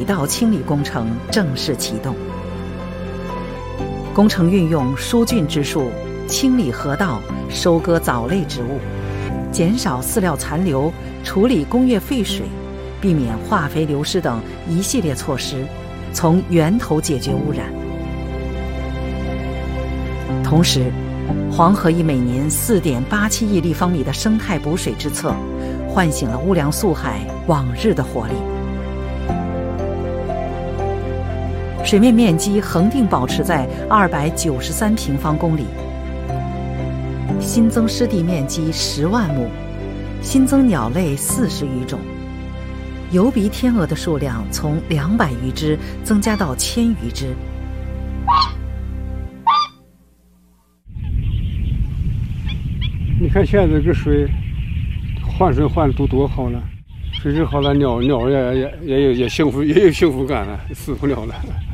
道清理工程正式启动。工程运用疏浚之术，清理河道，收割藻类植物，减少饲料残留，处理工业废水，避免化肥流失等一系列措施，从源头解决污染。同时，黄河以每年4.87亿立方米的生态补水之策，唤醒了乌梁素海往日的活力。水面面积恒定保持在293平方公里，新增湿地面积10万亩，新增鸟类40余种，疣鼻天鹅的数量从200余只增加到1000余只。 你看现在这个水换水换都多好了，水质好了，鸟也幸福，也有幸福感了，死不了了。